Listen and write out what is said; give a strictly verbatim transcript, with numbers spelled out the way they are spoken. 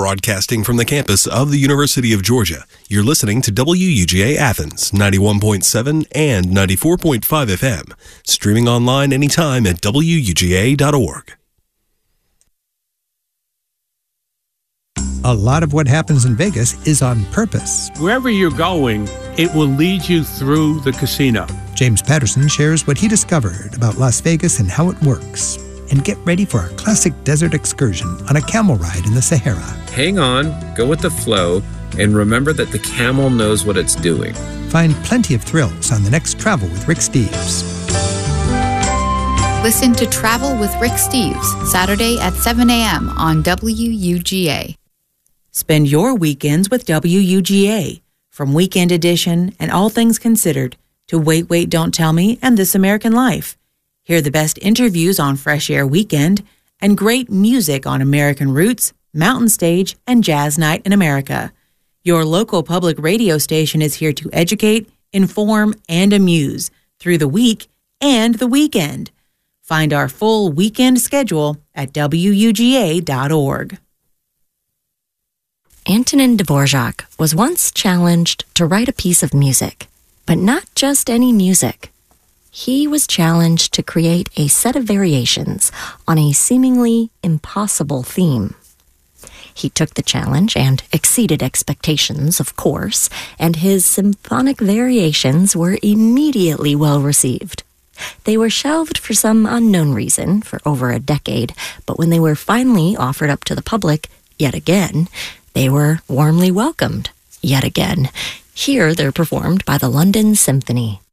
Broadcasting from the campus of the University of Georgia, you're listening to W U G A Athens, ninety-one point seven and ninety-four point five F M. Streaming online anytime at W U G A dot org. A lot of what happens in Vegas is on purpose. Wherever you're going, it will lead you through the casino. James Patterson shares what he discovered about Las Vegas and how it works. And get ready for a classic desert excursion on a camel ride in the Sahara. Hang on, go with the flow, and remember that the camel knows what it's doing. Find plenty of thrills on the next Travel with Rick Steves. Listen to Travel with Rick Steves, Saturday at seven a.m. on W U G A. Spend your weekends with W U G A. From Weekend Edition and All Things Considered to Wait, Wait, Don't Tell Me and This American Life. Hear the best interviews on Fresh Air Weekend and great music on American Roots, Mountain Stage, and Jazz Night in America. Your local public radio station is here to educate, inform, and amuse through the week and the weekend. Find our full weekend schedule at W U G A dot org. Antonin Dvorak was once challenged to write a piece of music, but not just any music. He was challenged to create a set of variations on a seemingly impossible theme. He took the challenge and exceeded expectations, of course, and his symphonic variations were immediately well received. They were shelved for some unknown reason for over a decade, but when they were finally offered up to the public, yet again, they were warmly welcomed, yet again. Here they're performed by the London Symphony.